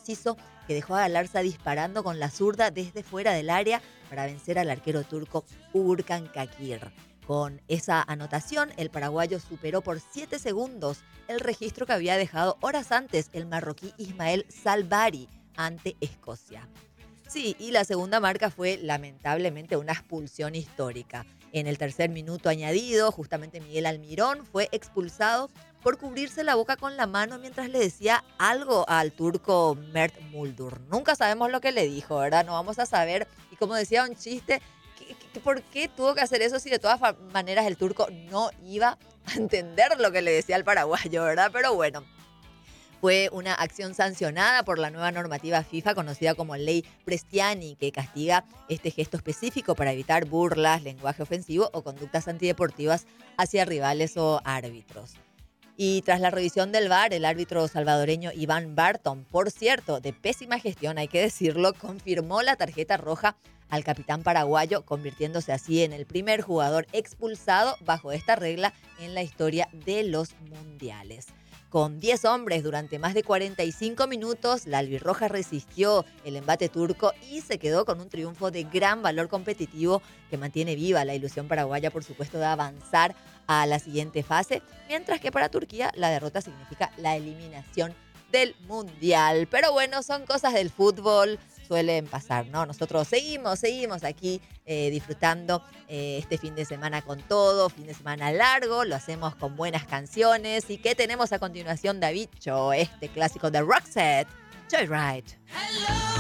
preciso que dejó a Galarza disparando con la zurda desde fuera del área para vencer al arquero turco Gürkan Kakir. Con esa anotación, el paraguayo superó por 7 segundos el registro que había dejado horas antes el marroquí Ismael Salbari ante Escocia. Sí, y la segunda marca fue lamentablemente una expulsión histórica. En el tercer minuto añadido, justamente Miguel Almirón fue expulsado por cubrirse la boca con la mano mientras le decía algo al turco Mert Muldur. Nunca sabemos lo que le dijo, ¿verdad? No vamos a saber. Y como decía un chiste, ¿por qué tuvo que hacer eso si de todas maneras el turco no iba a entender lo que le decía al paraguayo, ¿verdad? Pero bueno. Fue una acción sancionada por la nueva normativa FIFA conocida como Ley Prestiani, que castiga este gesto específico para evitar burlas, lenguaje ofensivo o conductas antideportivas hacia rivales o árbitros. Y tras la revisión del VAR, el árbitro salvadoreño Iván Barton, por cierto, de pésima gestión, hay que decirlo, confirmó la tarjeta roja al capitán paraguayo, convirtiéndose así en el primer jugador expulsado bajo esta regla en la historia de los mundiales. Con 10 hombres durante más de 45 minutos, la albirroja resistió el embate turco y se quedó con un triunfo de gran valor competitivo que mantiene viva la ilusión paraguaya, por supuesto, de avanzar a la siguiente fase, mientras que para Turquía la derrota significa la eliminación del Mundial. Pero bueno, son cosas del fútbol, suelen pasar, ¿no? Nosotros seguimos aquí disfrutando este fin de semana con todo, fin de semana largo, lo hacemos con buenas canciones. ¿Y qué tenemos a continuación, Davicho? Este clásico de Roxette, Joyride.